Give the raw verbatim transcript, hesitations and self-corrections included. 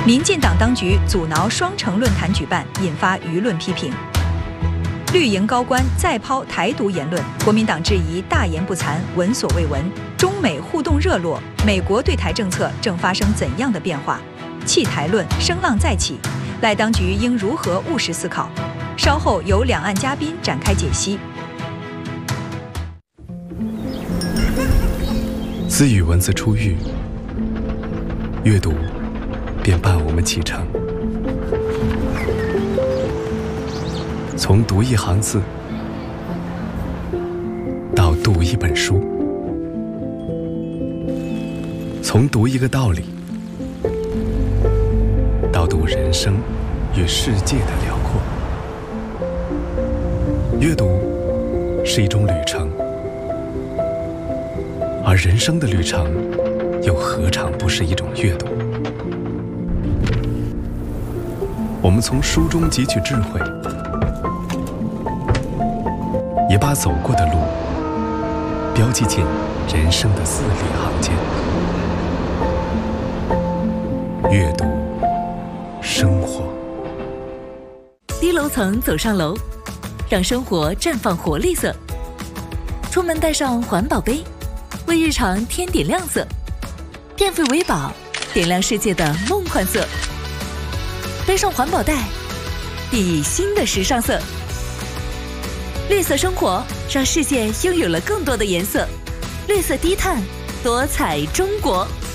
民进党当局阻挠双城论坛举办，引发舆论批评。绿营高官再抛台独言论，国民党质疑大言不惭，闻所未闻。中美互动热络，美国对台政策正发生怎样的变化？弃台论声浪再起，赖当局应如何务实思考？稍后由两岸嘉宾展开解析。 自与文字初遇，阅读便伴我们启程。从读一行字到读一本书，从读一个道理到读人生与世界的辽阔。阅读是一种旅程，而人生的旅程又何尝不是一种阅读？我们从书中汲取智慧，也把走过的路标记进人生的字里行间。阅读生活， 低楼层走上楼，让生活绽放活力色。出门带上环保杯，为日常添点亮色。电费为宝，点亮世界的梦幻色。背上环保袋，熠熠新的时尚色。绿色生活，让世界拥有了更多的颜色。绿色低碳，多彩中国。